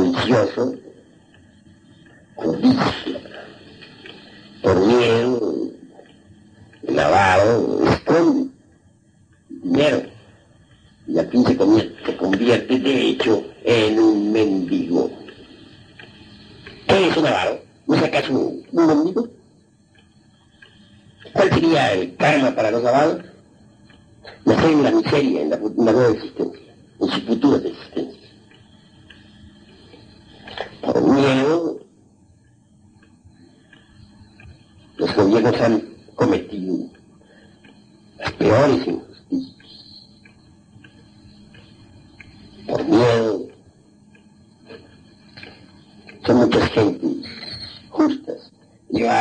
codicioso, codicia, por miedo, el avaro esconde dinero, y al fin se convierte de hecho en un mendigo. ¿Qué es un avaro? ¿No es acaso un mendigo? ¿Cuál sería el karma para los avaros? Nacer en la miseria, en la nueva existencia, en sus futuras existencias. Por miedo, los gobiernos han cometido las peores injusticias. Por miedo, son muchas gentes justas. Yo